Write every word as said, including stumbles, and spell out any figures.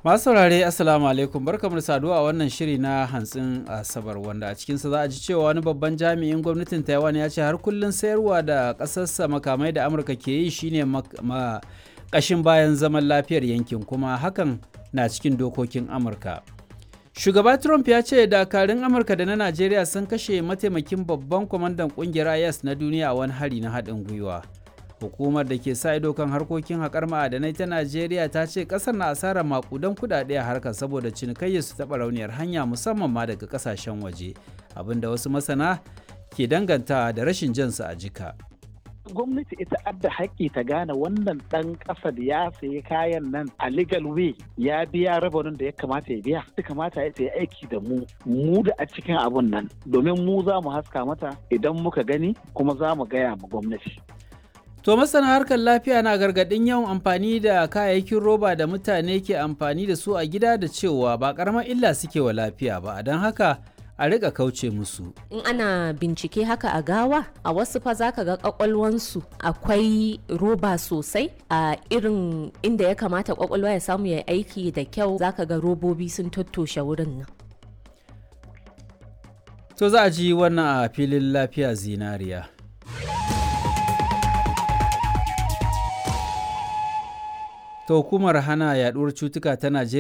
Masu saurare Assalamu alaikum barkamu da saduwa a wannan shiri na hantsin Asabar wanda a cikinsa za a ji cewa wani babban jami'in gwamnatin Taiwan ya ce har kullum sayarwa da ƙasarsa makamai da Amurka ke yi shine ma ƙashin bayan zaman lafiyar yankin kuma hakan na cikin dokokin Amurka. Shugaba Trump ya ce dakarun Amurka da na Najeriya sun kashe mataimakin babban kwamandan ƙungiyar I S na duniya a wani hari na haɗin gwiwa. Hukumar da ke sa ido kan harkokin haƙar ma'adanai ta Najeriya ta ce ƙasar na asarar maƙudan kuɗaɗe a harkar saboda cinikayya su taɓa rauniyar hanya musamman ma daga ƙasashen waje, abinda wasu masana ke danganta da rashin jansu a jika. Gwamnati ita adda haƙƙi ta gane wannan ɗan ƙasa da ya sayi kayan nan a legal way ya biya rabanin da ya kamata ya biya. Ya kamata ya yi aiki da mu, mu da a cikin abun nan, domin mu za mu haska mata idan muka gani kuma za mu gaya ma gwamnati. To masana harkar lafiya na gargaɗin yawan amfani da kayayyakin roba da mutane ke amfani da su a gida da cewa ba ƙaramar illa suke wa lafiya ba, don haka a riƙa kauce musu. In ana bincike haka a gawa, a wasu fa za ka ga ƙwaƙwalwansu akwai roba sosai a irin inda ya kamata ƙwaƙwalwa ya samu ya aiki da kyau, za ka ga robobi sun tattoshe wurin nan. To za a ji wannan a filin lafiya zinariya. To hukumar hana yaduwar cutuka ta Najeriya